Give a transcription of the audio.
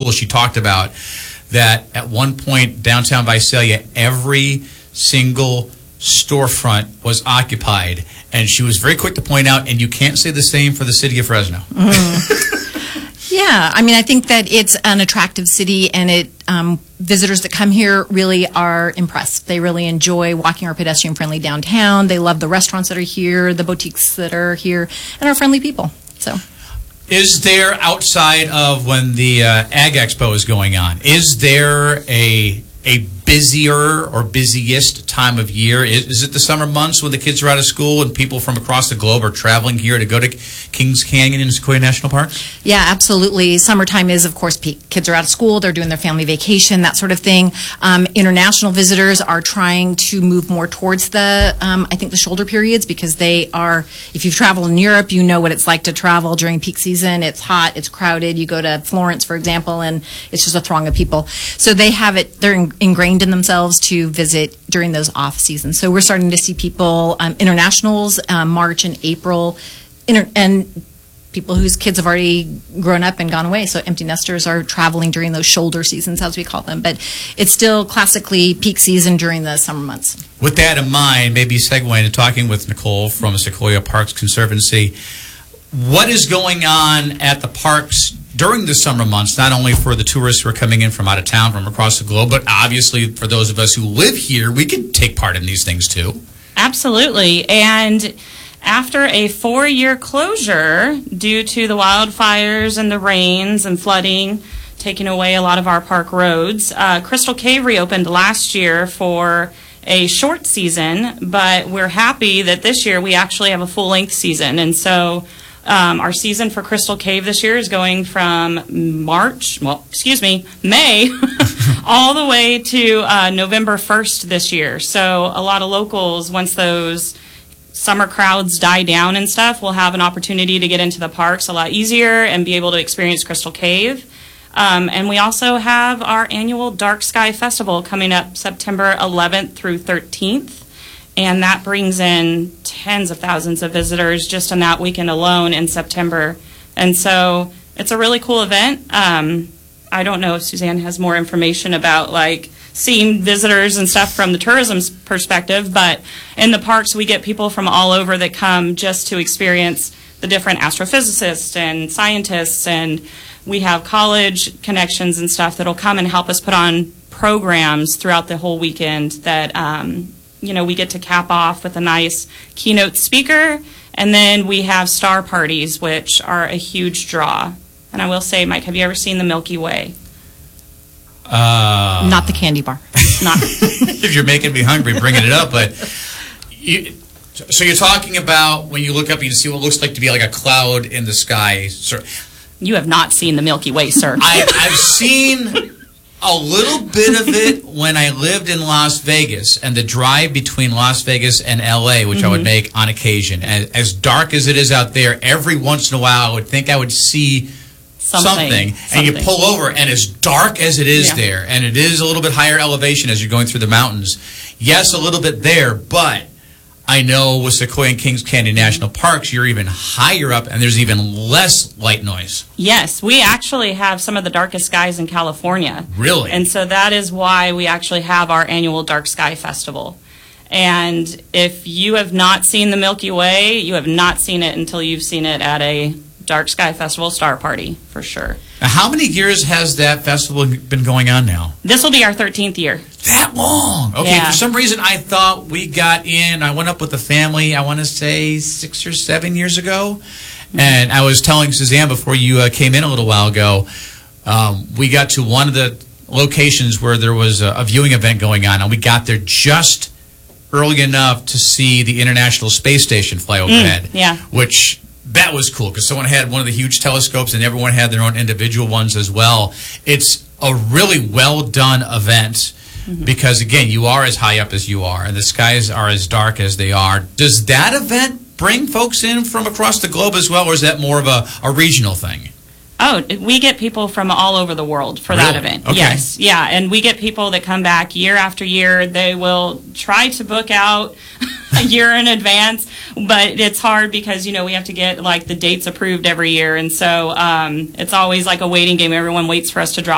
cool. She talked about that at one point downtown Visalia, every single storefront was occupied, and she was very quick to point out, and you can't say the same for the city of Fresno. Yeah, I mean, I think that it's an attractive city, and visitors that come here really are impressed. They really enjoy walking our pedestrian-friendly downtown. They love the restaurants that are here, the boutiques that are here, and our friendly people. So, is there, outside of when the Ag Expo is going on, is there a busier or busiest time of year? Is it the summer months when the kids are out of school and people from across the globe are traveling here to go to Kings Canyon and Sequoia National Parks? Yeah, absolutely. Summertime is, of course, peak. Kids are out of school, they're doing their family vacation, that sort of thing. International visitors are trying to move more towards I think the shoulder periods, because they are, if you've traveled in Europe, you know what it's like to travel during peak season. It's hot, it's crowded. You go to Florence, for example, and it's just a throng of people. So they have it, they're ingrained in themselves to visit during those off seasons. So we're starting to see people, internationals, March and April, and people whose kids have already grown up and gone away. So empty nesters are traveling during those shoulder seasons, as we call them. But it's still classically peak season during the summer months. With that in mind, maybe segue into talking with Nicole from Sequoia Parks Conservancy. What is going on at the parks during the summer months, not only for the tourists who are coming in from out of town, from across the globe, but obviously for those of us who live here, we can take part in these things too? Absolutely. And after a 4-year closure due to the wildfires and the rains and flooding taking away a lot of our park roads, Crystal Cave reopened last year for a short season, but we're happy that this year we actually have a full-length season. And so our season for Crystal Cave this year is going from May, all the way to November 1st this year. So a lot of locals, once those summer crowds die down and stuff, will have an opportunity to get into the parks a lot easier and be able to experience Crystal Cave. And we also have our annual Dark Sky Festival coming up September 11th through 13th. And that brings in tens of thousands of visitors just on that weekend alone in September. And so it's a really cool event. I don't know if Suzanne has more information about like seeing visitors and stuff from the tourism perspective, but in the parks we get people from all over that come just to experience the different astrophysicists and scientists, and we have college connections and stuff that'll come and help us put on programs throughout the whole weekend that we get to cap off with a nice keynote speaker, and then we have star parties, which are a huge draw. And I will say, Mike, have you ever seen the Milky Way? Not the candy bar. Not. If you're making me hungry, bringing it up, but so you're talking about when you look up, you see what looks like to be like a cloud in the sky. Sir, you have not seen the Milky Way, sir. I've seen a little bit of it when I lived in Las Vegas, and the drive between Las Vegas and L.A., which I would make on occasion. And as dark as it is out there, every once in a while I would think I would see something. And you pull over, and as dark as it is there, and it is a little bit higher elevation as you're going through the mountains, yes, a little bit there, but I know with Sequoia and Kings Canyon National Parks, you're even higher up, and there's even less light noise. Yes, we actually have some of the darkest skies in California. Really? And so that is why we actually have our annual Dark Sky Festival. And if you have not seen the Milky Way, you have not seen it until you've seen it at a Dark Sky Festival star party, for sure. Now, how many years has that festival been going on now? This will be our 13th year. That long? Okay, yeah. For some reason I thought we got in, I went up with the family, I want to say 6 or 7 years ago. And I was telling Suzanne before you came in a little while ago, we got to one of the locations where there was a viewing event going on, and we got there just early enough to see the International Space Station fly overhead. Yeah. Which, that was cool, because someone had one of the huge telescopes, and everyone had their own individual ones as well. It's a really well-done event, because, again, you are as high up as you are, and the skies are as dark as they are. Does that event bring folks in from across the globe as well, or is that more of a regional thing? Oh, we get people from all over the world for that event. Okay. Yes, yeah, and we get people that come back year after year. They will try to book out a year in advance, but it's hard because, we have to get, like, the dates approved every year, and so it's always like a waiting game. Everyone waits for us to drop